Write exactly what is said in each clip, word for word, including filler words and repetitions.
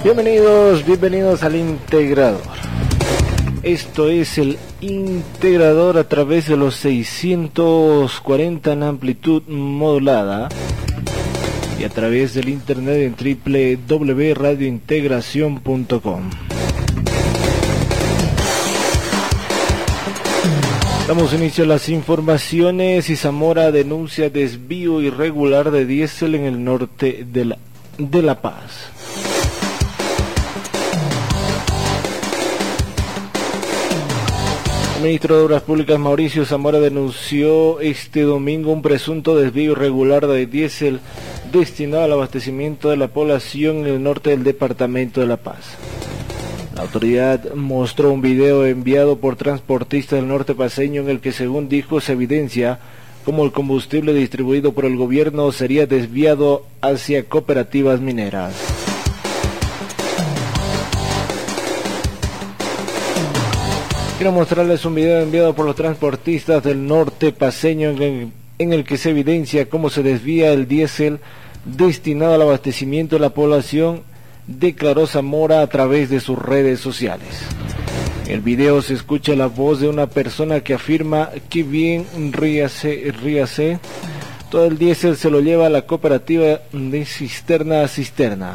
Bienvenidos, bienvenidos al Integrador. Esto es el Integrador a través de los seiscientos cuarenta en amplitud modulada y a través del internet en doble u doble u doble u punto radio integración punto com. Damos inicio a las informaciones. Y Zamora denuncia desvío irregular de diésel en el norte de La, de La Paz. El ministro de Obras Públicas Mauricio Zamora denunció este domingo un presunto desvío irregular de diésel destinado al abastecimiento de la población en el norte del departamento de La Paz. La autoridad mostró un video enviado por transportistas del norte paceño en el que, según dijo, se evidencia cómo el combustible distribuido por el gobierno sería desviado hacia cooperativas mineras. Quiero mostrarles un video enviado por los transportistas del norte paceño en el, en el que se evidencia cómo se desvía el diésel destinado al abastecimiento de la población, declaró Zamora a través de sus redes sociales. En el video se escucha la voz de una persona que afirma que bien, ríase, ríase, todo el diésel se lo lleva a la cooperativa de cisterna a cisterna.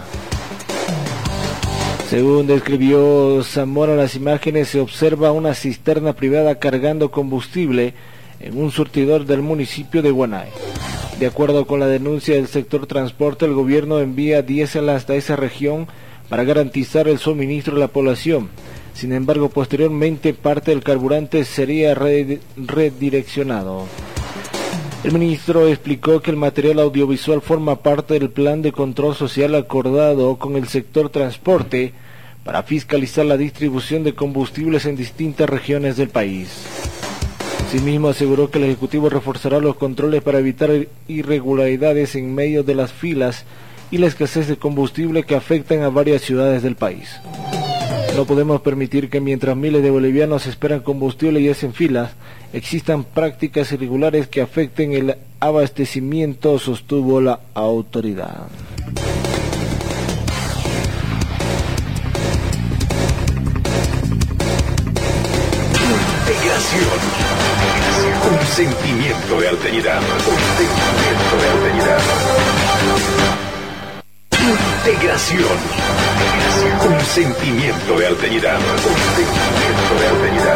Según describió Zamora en las imágenes, se observa una cisterna privada cargando combustible en un surtidor del municipio de Guanay. De acuerdo con la denuncia del sector transporte, el gobierno envía diésel hasta esa región para garantizar el suministro de la población. Sin embargo, posteriormente parte del carburante sería redireccionado. El ministro explicó que el material audiovisual forma parte del plan de control social acordado con el sector transporte para fiscalizar la distribución de combustibles en distintas regiones del país. Asimismo, aseguró que el Ejecutivo reforzará los controles para evitar irregularidades en medio de las filas y la escasez de combustible que afectan a varias ciudades del país. No podemos permitir que mientras miles de bolivianos esperan combustible y hacen filas, existan prácticas irregulares que afecten el abastecimiento, sostuvo la autoridad. Integración. Un sentimiento de alteridad. Un sentimiento de alteridad. Integración. Un sentimiento de alteridad. Un sentimiento de alteridad.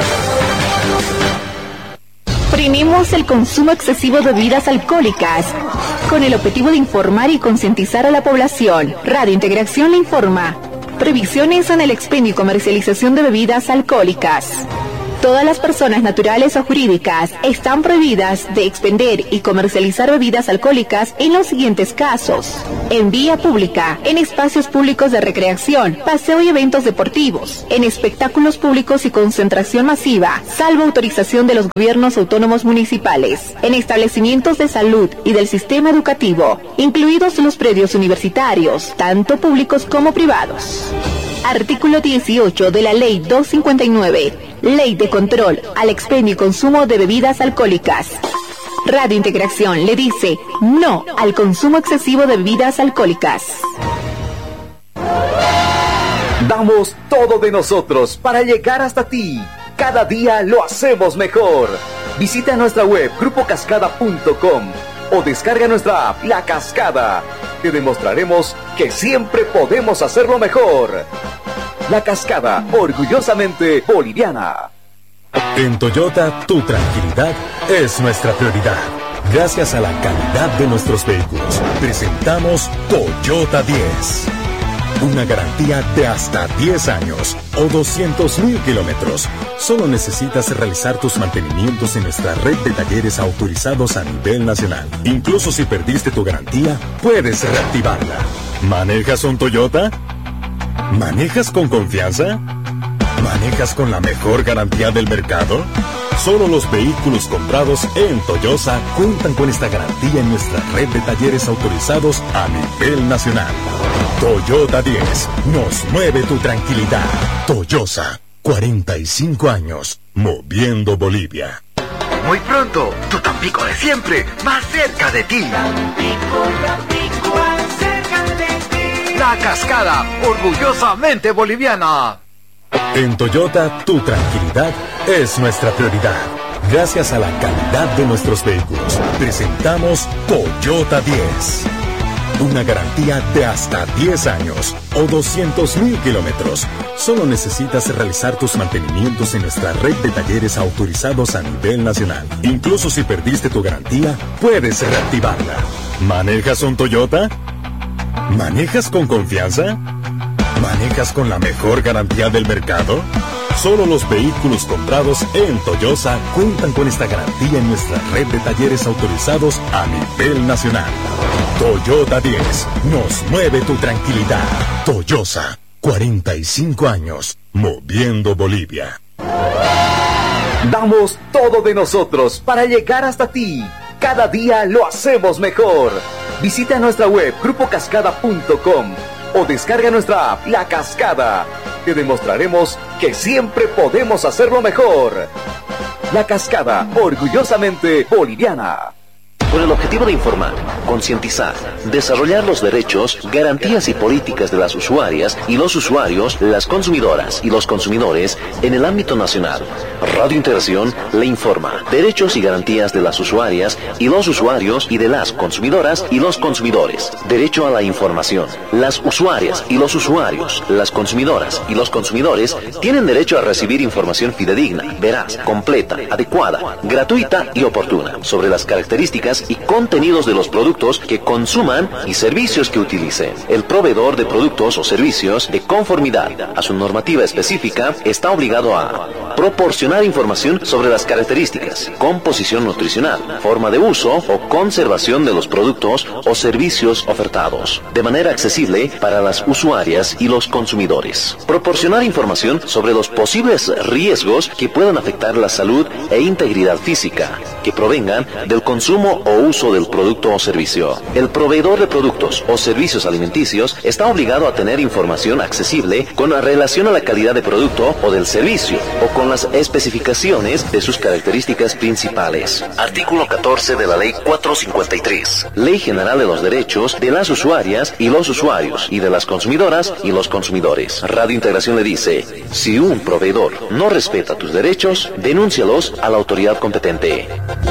Prohibimos el consumo excesivo de bebidas alcohólicas con el objetivo de informar y concientizar a la población. Radio Integración le informa. Prohibiciones en el expendio y comercialización de bebidas alcohólicas. Todas las personas naturales o jurídicas están prohibidas de expender y comercializar bebidas alcohólicas en los siguientes casos: en vía pública, en espacios públicos de recreación, paseo y eventos deportivos, en espectáculos públicos y concentración masiva, salvo autorización de los gobiernos autónomos municipales, en establecimientos de salud y del sistema educativo, incluidos los predios universitarios, tanto públicos como privados. Artículo dieciocho de la Ley doscientos cincuenta y nueve, Ley de Control al Expendio y Consumo de Bebidas Alcohólicas. Radio Integración le dice no al consumo excesivo de bebidas alcohólicas. Damos todo de nosotros para llegar hasta ti. Cada día lo hacemos mejor. Visita nuestra web grupo cascada punto com o descarga nuestra app La Cascada. Te demostraremos que siempre podemos hacerlo mejor. La Cascada, orgullosamente boliviana. En Toyota, tu tranquilidad es nuestra prioridad. Gracias a la calidad de nuestros vehículos, presentamos Toyota diez. Una garantía de hasta diez años o doscientos mil kilómetros. Solo necesitas realizar tus mantenimientos en nuestra red de talleres autorizados a nivel nacional. Incluso si perdiste tu garantía, puedes reactivarla. ¿Manejas un Toyota? ¿Manejas con confianza? ¿Manejas con la mejor garantía del mercado? Solo los vehículos comprados en Toyosa cuentan con esta garantía en nuestra red de talleres autorizados a nivel nacional. Toyota diez, nos mueve tu tranquilidad. Toyosa, cuarenta y cinco años, moviendo Bolivia. Muy pronto, tu Tampico de siempre, más cerca de ti. Tampico, Tampico, más cerca de ti. La Cascada, orgullosamente boliviana. En Toyota, tu tranquilidad es nuestra prioridad. Gracias a la calidad de nuestros vehículos, presentamos Toyota diez. Una garantía de hasta diez años o doscientos mil kilómetros. Solo necesitas realizar tus mantenimientos en nuestra red de talleres autorizados a nivel nacional. Incluso si perdiste tu garantía, puedes reactivarla. ¿Manejas un Toyota? ¿Manejas con confianza? ¿Manejas con la mejor garantía del mercado? Solo los vehículos comprados en Toyosa cuentan con esta garantía en nuestra red de talleres autorizados a nivel nacional. Toyota diez, nos mueve tu tranquilidad. Toyosa, cuarenta y cinco años, moviendo Bolivia. Damos todo de nosotros para llegar hasta ti. Cada día lo hacemos mejor. Visita nuestra web grupo cascada punto com o descarga nuestra app La Cascada. Te demostraremos que siempre podemos hacerlo mejor. La Cascada, orgullosamente boliviana. Con el objetivo de informar, concientizar, desarrollar los derechos, garantías y políticas de las usuarias y los usuarios, las consumidoras y los consumidores en el ámbito nacional, Radio Integración le informa derechos y garantías de las usuarias y los usuarios y de las consumidoras y los consumidores. Derecho a la información. Las usuarias y los usuarios, las consumidoras y los consumidores tienen derecho a recibir información fidedigna, veraz, completa, adecuada, gratuita y oportuna sobre las características y contenidos de los productos que consuman y servicios que utilicen. El proveedor de productos o servicios de conformidad a su normativa específica está obligado a proporcionar información sobre las características, composición nutricional, forma de uso o conservación de los productos o servicios ofertados, de manera accesible para las usuarias y los consumidores. Proporcionar información sobre los posibles riesgos que puedan afectar la salud e integridad física, que provengan del consumo o uso del producto o servicio. El proveedor de productos o servicios alimenticios está obligado a tener información accesible con relación a la calidad de producto o del servicio, o con las especificaciones de sus características principales. Artículo catorce de la Ley cuatrocientos cincuenta y tres. Ley General de los Derechos de las Usuarias y los Usuarios y de las Consumidoras y los Consumidores. Radio Integración le dice, si un proveedor no respeta tus derechos, denúncialos a la autoridad competente.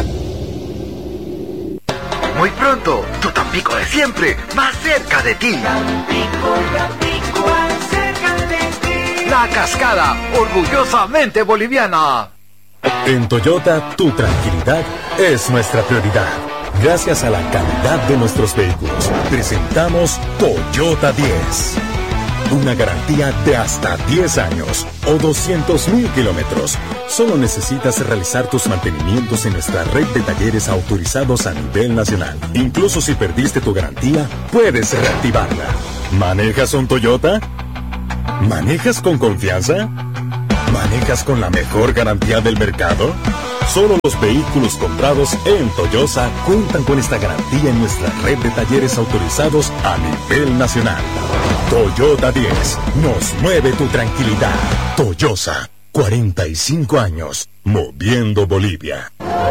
Muy pronto, tu Tampico de siempre, más cerca de ti. Tampico, Tampico, más cerca de ti. La Cascada, orgullosamente boliviana. En Toyota, tu tranquilidad es nuestra prioridad. Gracias a la calidad de nuestros vehículos, presentamos Toyota diez. Una garantía de hasta diez años o doscientos mil kilómetros. Solo necesitas realizar tus mantenimientos en nuestra red de talleres autorizados a nivel nacional. Incluso si perdiste tu garantía, puedes reactivarla. ¿Manejas un Toyota? ¿Manejas con confianza? ¿Manejas con la mejor garantía del mercado? Solo los vehículos comprados en Toyosa cuentan con esta garantía en nuestra red de talleres autorizados a nivel nacional. Toyota diez, nos mueve tu tranquilidad. Toyosa, cuarenta y cinco años, moviendo Bolivia.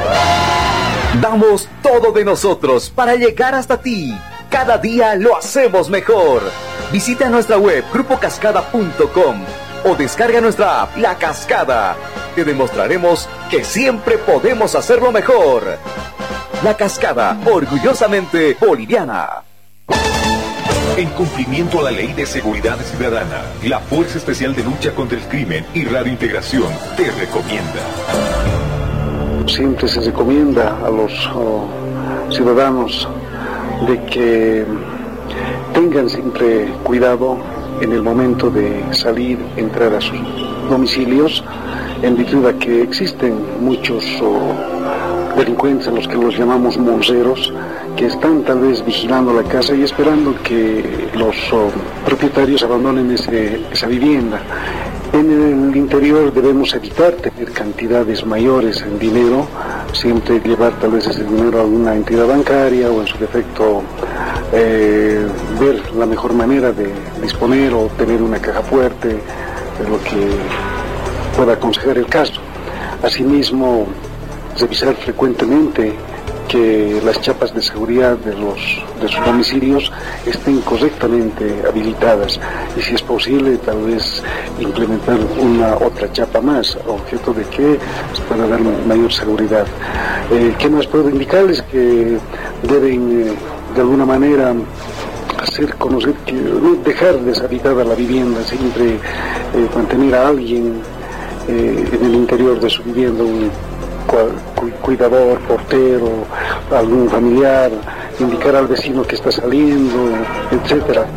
Damos todo de nosotros para llegar hasta ti. Cada día lo hacemos mejor. Visita nuestra web grupo cascada punto com o descarga nuestra app La Cascada. Te demostraremos que siempre podemos hacerlo mejor. La Cascada, orgullosamente boliviana. En cumplimiento a la Ley de Seguridad Ciudadana, la Fuerza Especial de Lucha contra el Crimen y Radio Integración te recomienda. Siempre se recomienda a los oh, ciudadanos de que tengan siempre cuidado en el momento de salir, entrar a sus domicilios, en virtud de que existen muchos oh, delincuentes, a los que los llamamos monceros, que están tal vez vigilando la casa y esperando que los oh, propietarios abandonen ese, esa vivienda. En el interior debemos evitar tener cantidades mayores en dinero, siempre llevar tal vez ese dinero a alguna entidad bancaria o en su defecto eh, ver la mejor manera de disponer o tener una caja fuerte, de lo que pueda aconsejar el caso. Asimismo, revisar frecuentemente que las chapas de seguridad de los de sus domicilios estén correctamente habilitadas y, si es posible, tal vez implementar una otra chapa más, objeto de que se pueda dar mayor seguridad. Eh, ¿Qué más puedo indicarles? Que deben eh, de alguna manera hacer conocer que no dejar deshabitada la vivienda, siempre eh, mantener a alguien eh, en el interior de su vivienda, un cuidador, portero, algún familiar, indicar al vecino que está saliendo, etcétera.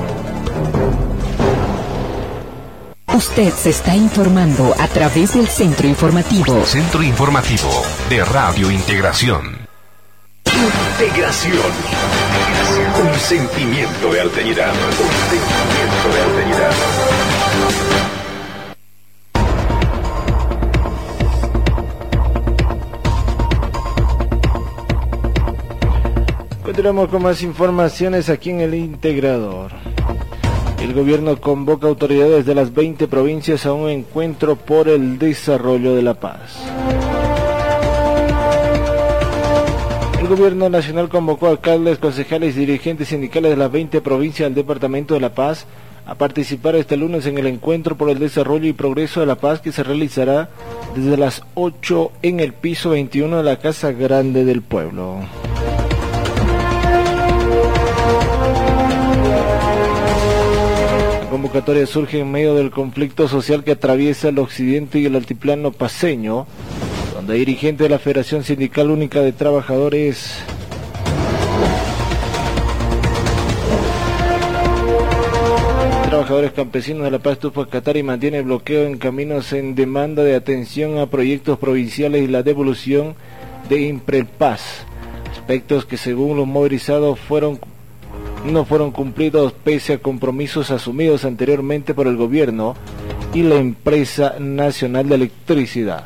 Usted se está informando a través del Centro Informativo. Centro Informativo de Radio Integración. Integración. Un sentimiento de alteridad. Un sentimiento de alteridad. Continuamos con más informaciones aquí en el Integrador. El gobierno convoca autoridades de las veinte provincias a un encuentro por el desarrollo de la paz. El gobierno nacional convocó a alcaldes, concejales y dirigentes sindicales de las veinte provincias del Departamento de La Paz a participar este lunes en el encuentro por el desarrollo y progreso de la paz, que se realizará desde las ocho en el piso veintiuno de la Casa Grande del Pueblo. La convocatoria surge en medio del conflicto social que atraviesa el occidente y el altiplano paceño, donde dirigentes de la Federación Sindical Única de Trabajadores Trabajadores Campesinos de La Paz, Tupac Katari, mantiene bloqueo en caminos en demanda de atención a proyectos provinciales y la devolución de Imprelpaz, aspectos que, según los movilizados, fueron no fueron cumplidos pese a compromisos asumidos anteriormente por el gobierno y la Empresa Nacional de Electricidad.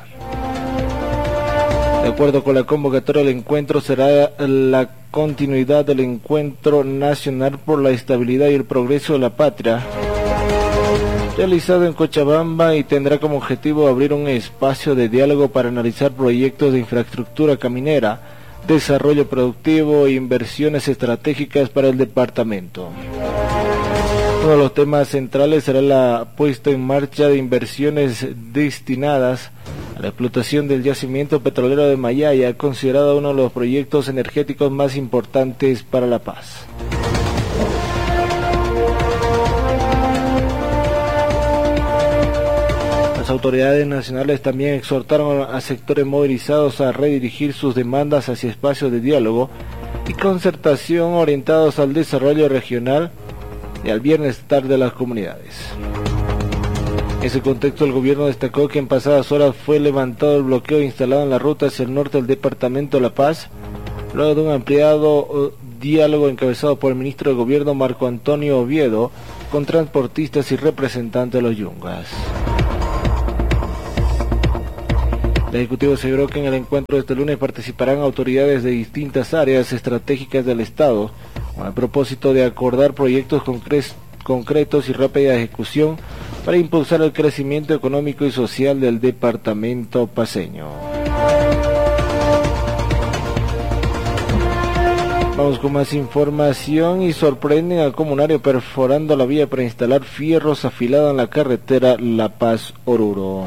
De acuerdo con la convocatoria, el encuentro será la continuidad del Encuentro Nacional por la Estabilidad y el Progreso de la Patria, realizado en Cochabamba, y tendrá como objetivo abrir un espacio de diálogo para analizar proyectos de infraestructura caminera, desarrollo productivo e inversiones estratégicas para el departamento. Uno de los temas centrales será la puesta en marcha de inversiones destinadas a la explotación del yacimiento petrolero de Mayaya, considerado uno de los proyectos energéticos más importantes para La Paz. Las autoridades nacionales también exhortaron a sectores movilizados a redirigir sus demandas hacia espacios de diálogo y concertación orientados al desarrollo regional y al bienestar de las comunidades. En ese contexto, el gobierno destacó que en pasadas horas fue levantado el bloqueo instalado en la ruta hacia el norte del departamento de La Paz, luego de un ampliado uh, diálogo encabezado por el ministro de Gobierno Marco Antonio Oviedo con transportistas y representantes de los yungas. El Ejecutivo aseguró que en el encuentro de este lunes participarán autoridades de distintas áreas estratégicas del Estado, con el propósito de acordar proyectos concre- concretos y rápida ejecución para impulsar el crecimiento económico y social del departamento paceño. Vamos con más información. Y sorprenden al comunario perforando la vía para instalar fierros afilados en la carretera La Paz-Oruro.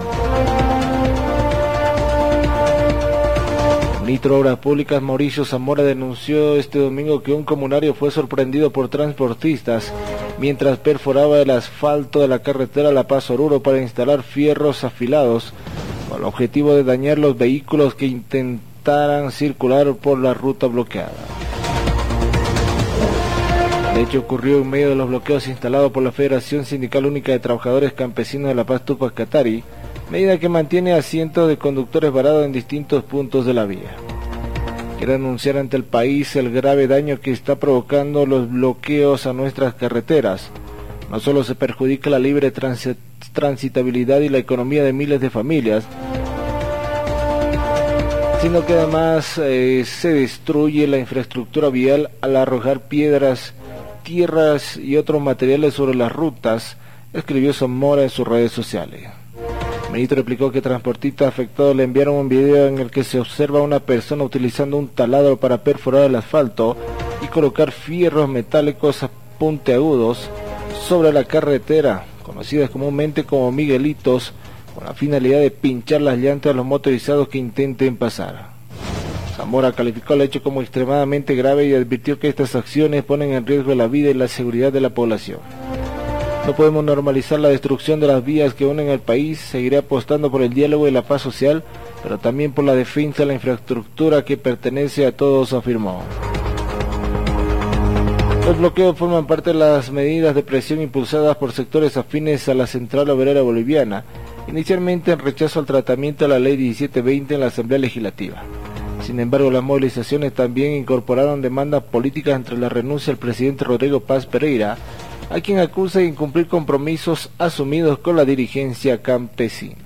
El ministro de Obras Públicas Mauricio Zamora denunció este domingo que un comunario fue sorprendido por transportistas mientras perforaba el asfalto de la carretera La Paz-Oruro para instalar fierros afilados con el objetivo de dañar los vehículos que intentaran circular por la ruta bloqueada. El hecho ocurrió en medio de los bloqueos instalados por la Federación Sindical Única de Trabajadores Campesinos de La Paz, Tupac Katari, medida que mantiene a cientos de conductores varados en distintos puntos de la vía. Quiero anunciar ante el país el grave daño que está provocando los bloqueos a nuestras carreteras. No solo se perjudica la libre transit- transitabilidad y la economía de miles de familias, sino que además eh, se destruye la infraestructura vial al arrojar piedras, tierras y otros materiales sobre las rutas, escribió Zamora en sus redes sociales. El ministro explicó que transportistas afectados le enviaron un video en el que se observa a una persona utilizando un taladro para perforar el asfalto y colocar fierros metálicos puntiagudos sobre la carretera, conocidas comúnmente como Miguelitos, con la finalidad de pinchar las llantas a los motorizados que intenten pasar. Zamora calificó el hecho como extremadamente grave y advirtió que estas acciones ponen en riesgo la vida y la seguridad de la población. No podemos normalizar la destrucción de las vías que unen al país. Seguiré apostando por el diálogo y la paz social, pero también por la defensa de la infraestructura que pertenece a todos, afirmó. Los bloqueos forman parte de las medidas de presión impulsadas por sectores afines a la Central Obrera Boliviana, inicialmente en rechazo al tratamiento de la Ley diecisiete veinte en la Asamblea Legislativa. Sin embargo, las movilizaciones también incorporaron demandas políticas entre la renuncia del presidente Rodrigo Paz Pereira, a quien acusa de incumplir compromisos asumidos con la dirigencia campesina.